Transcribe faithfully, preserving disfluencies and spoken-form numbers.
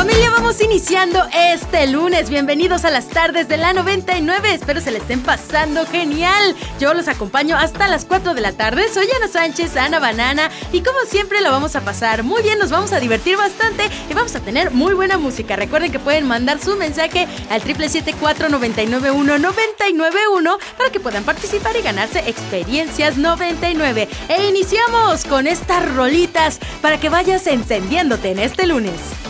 Familia, vamos iniciando este lunes. Bienvenidos a las tardes de la noventa y nueve. Espero se le estén pasando genial. Yo los acompaño hasta las cuatro de la tarde. Soy Ana Sánchez, Ana Banana. Y como siempre lo vamos a pasar muy bien. Nos vamos a divertir bastante y vamos a tener muy buena música. Recuerden que pueden mandar su mensaje al siete siete cuatro, nueve nueve uno, nueve nueve uno para que puedan participar y ganarse experiencias noventa y nueve. E iniciamos con estas rolitas para que vayas encendiéndote en este lunes.